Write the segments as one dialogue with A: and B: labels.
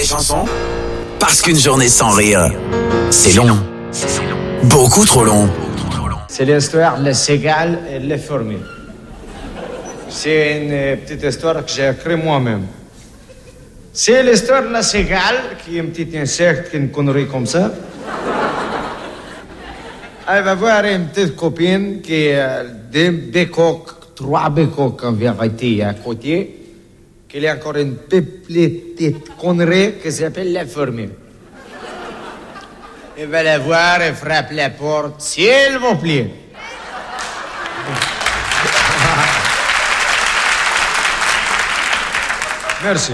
A: chansons. Parce qu'une journée sans rire, c'est long. Beaucoup trop long.
B: C'est l'histoire de la cigale et de la fourmi. C'est une petite histoire que j'ai écrite moi-même. C'est l'histoire de la cigale, qui est un petit insecte, qui est une connerie comme ça. Elle va voir une petite copine qui a des bécoques, 3 bécoques en vérité à côté, qu'il y a encore une petite connerie qui s'appelle la fourmi. Elle va la voir, elle frappe la porte, s'il vous plaît. Merci.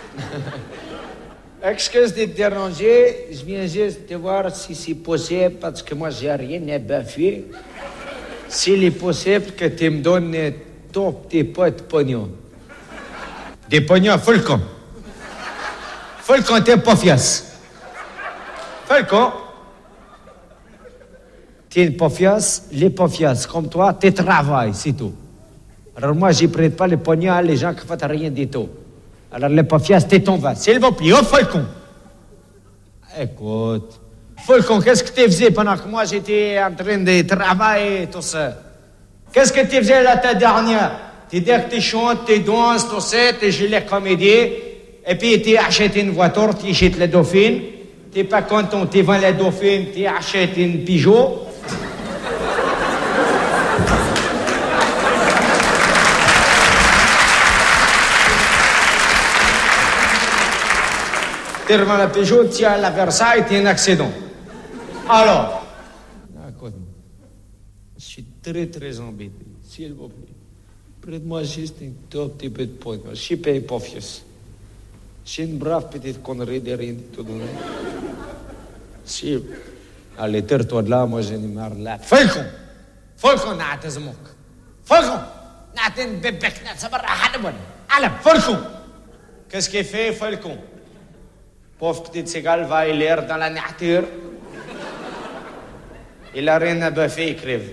B: Excuse de te déranger, je viens juste te voir si c'est possible, parce que moi j'ai rien à baffer. S'il est possible que tu me donnes ton petit pot de pognon. Des pognons Fulcon. Fulcon, t'es pas fiasse. Fulcon. T'es pas fiasse, les pas fiasse. Comme toi, t'es travail, c'est tout. Alors moi, j'y prête pas les pognons à les gens qui font rien du tout. Alors les pas fiasse, t'es ton va. S'il vous plaît, oh Fulcon. Écoute. Fulcon, qu'est-ce que tu faisais pendant que moi j'étais en train de travailler et tout ça? Qu'est-ce que tu faisais là ta dernière? Tu dis que tu chantes, tu danses, tout ça, tu joues les comédies, et puis tu achètes une voiture, tu achètes la Dauphine, tu n'es pas content, tu vends la Dauphine, tu achètes une Peugeot. Tu revends la Peugeot, tu as la Versailles, tu as un accident. Alors, écoute, je suis très très embêté, s'il vous plaît. Prête-moi juste un tout petit peu de pognon. Je suis payé pas fiers. C'est une brave petite connerie de rien du tout donné. Si. Allez, tire-toi de là, moi j'en ai marre de là. Falcon! Falcon, نعت زموك. Falcon! نعت ببك نعت صبر حد بون. Allez, Falcon! Qu'est-ce qu'il fait, Falcon? Pauvre petite cigale va l'air dans la nature. Il a rien à baffer, il crève.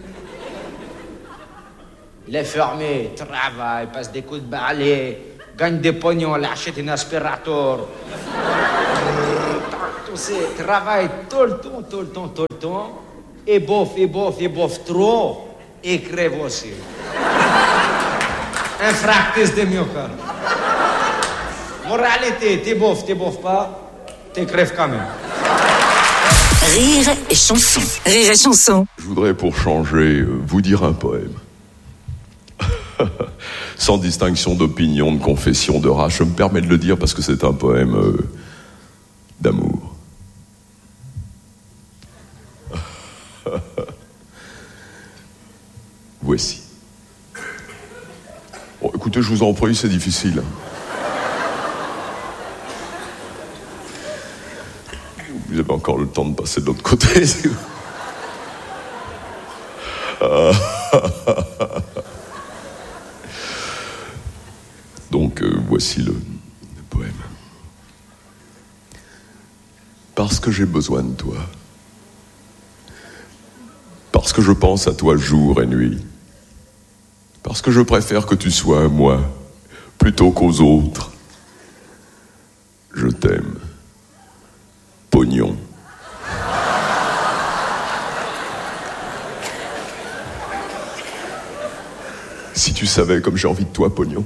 B: Il est fermé, travaille, passe des coups de balai, gagne des pognons, il achète un aspirateur. Tout ça, travaille tout le temps. Et bouffe trop, et crève aussi. Infarctus de myocarde. Moralité, tu bouffes pas, tu crèves quand même.
C: Rire et chanson. Rire et chanson.
D: Je voudrais, pour changer, vous dire un poème. Sans distinction d'opinion, de confession, de race. Je me permets de le dire parce que c'est un poème d'amour. Voici. Bon, écoutez, je vous en prie, c'est difficile. Vous avez encore le temps de passer de l'autre côté. Donc, voici le poème. Parce que j'ai besoin de toi. Parce que je pense à toi jour et nuit. Parce que je préfère que tu sois à moi plutôt qu'aux autres. Je t'aime. Pognon. Si tu savais comme j'ai envie de toi, Pognon.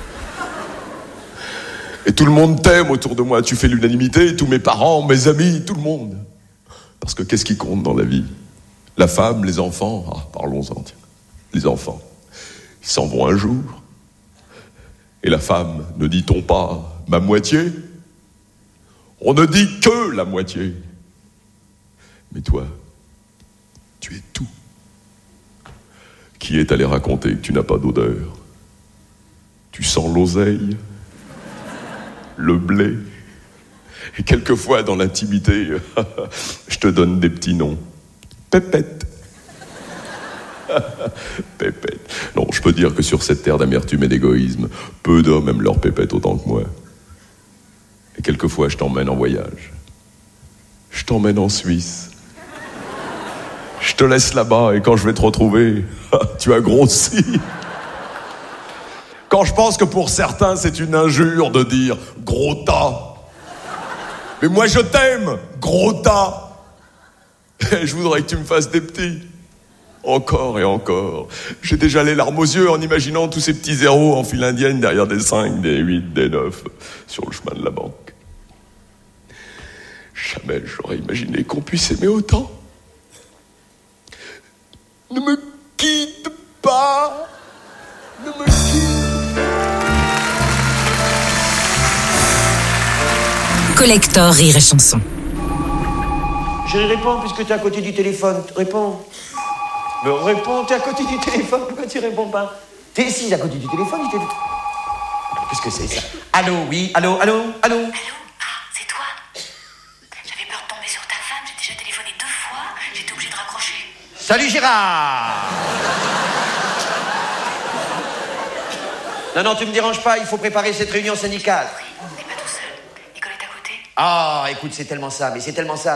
D: Et tout le monde t'aime autour de moi. Tu fais l'unanimité, tous mes parents, mes amis, tout le monde. Parce que qu'est-ce qui compte dans la vie? La femme, les enfants. Ah, parlons-en, tiens. Les enfants. Ils s'en vont un jour. Et la femme, ne dit-on pas ma moitié? On ne dit que la moitié. Mais toi, tu es tout. Qui est allé raconter que tu n'as pas d'odeur? Tu sens l'oseille, le blé. Et quelquefois, dans l'intimité, je te donne des petits noms. Pépette. Pépette. Non, je peux dire que sur cette terre d'amertume et d'égoïsme, peu d'hommes aiment leur pépette autant que moi. Et quelquefois, je t'emmène en voyage. Je t'emmène en Suisse. Je te laisse là-bas et quand je vais te retrouver, tu as grossi. Quand je pense que pour certains, c'est une injure de dire « gros tas », Mais moi je t'aime, gros tas. Et je voudrais que tu me fasses des petits. Encore et encore. J'ai déjà les larmes aux yeux en imaginant tous ces petits zéros en file indienne derrière des 5, des 8, des 9 sur le chemin de la banque. Jamais j'aurais imaginé qu'on puisse aimer autant. Ne me quitte pas. Ne me quitte.
C: Collector Rire et Chanson.
E: Chérie, réponds puisque t'es à côté du téléphone. Réponds. Mais réponds, t'es à côté du téléphone. Pourquoi tu réponds pas? T'es assise à côté du téléphone, il t'est... Qu'est-ce que c'est ça? Allô, oui, allô.
F: Allô? Ah, c'est toi? J'avais peur de tomber sur ta femme, j'ai déjà téléphoné 2 fois, j'étais obligée de raccrocher.
E: Salut Gérard. Non, tu me déranges pas, il faut préparer cette réunion syndicale.
F: Oui, t'es pas tout seul. Nicole est à côté.
E: Ah, écoute, c'est tellement ça.
F: Mais tu peux vraiment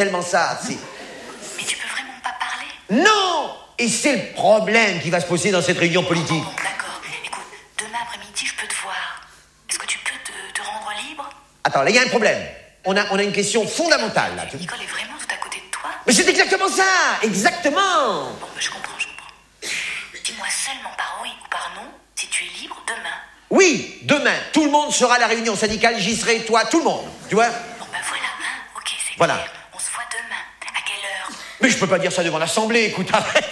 F: pas parler?
E: Non! Et c'est le problème qui va se poser dans cette réunion politique.
F: Bon, d'accord. Écoute, demain après-midi, je peux te voir. Est-ce que tu peux te rendre libre?
E: Attends, là, il y a un problème. On a une question fondamentale, là.
F: Nicole est vraiment tout à côté de toi?
E: Mais c'est exactement ça! Exactement!
F: Bon, je comprends. Dis-moi seulement par oui ou par non si tu es libre demain.
E: Oui, demain, tout le monde sera à la réunion syndicale, j'y serai, toi, tout le monde. Tu vois?
F: Bon, voilà, hein? Ok, c'est
E: voilà.
F: Clair. On se voit demain. À quelle heure?
E: Mais je peux pas dire ça devant l'Assemblée, écoute, arrête.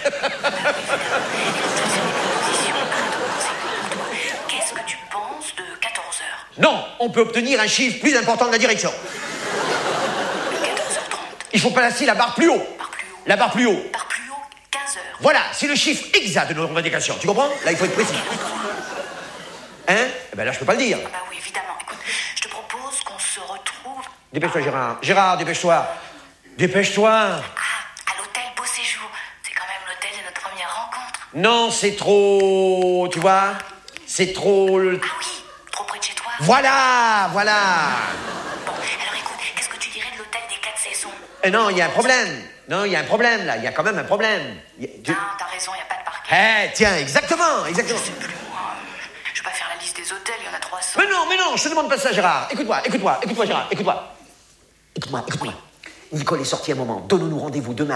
F: Qu'est-ce que tu penses de 14h?
E: Non, on peut obtenir un chiffre plus important de la direction.
F: 14h30.
E: Il faut placer la barre plus haut. La barre plus haut.
F: Barre plus haut, 15h.
E: Voilà, c'est le chiffre exact de nos revendications. Tu comprends? Là, il faut être précis. Hein? Eh ben là, je peux pas le dire.
F: Ah bah oui, évidemment. Écoute, je te propose qu'on se retrouve...
E: Dépêche-toi, Gérard. Gérard, dépêche-toi. Dépêche-toi.
F: À l'hôtel Beau Séjour. C'est quand même l'hôtel de notre première rencontre.
E: Non, c'est trop... Tu vois? C'est trop...
F: Ah oui, trop près de chez toi.
E: Voilà.
F: Bon, alors écoute, qu'est-ce que tu dirais de l'hôtel des 4 saisons?
E: Non, il y a un problème. Non, il y a un problème, là. Il y a quand même un problème.
F: Non, t'as raison, il n'y a pas de parking.
E: Tiens, exactement.
F: Je sais plus, moi. Je vais pas faire la liste des hôtels, il y en a 300.
E: Mais non, je te demande pas ça, Gérard. Écoute-moi, Gérard, écoute-moi. Écoute-moi. Nicole est sortie un moment. Donnons-nous rendez-vous demain.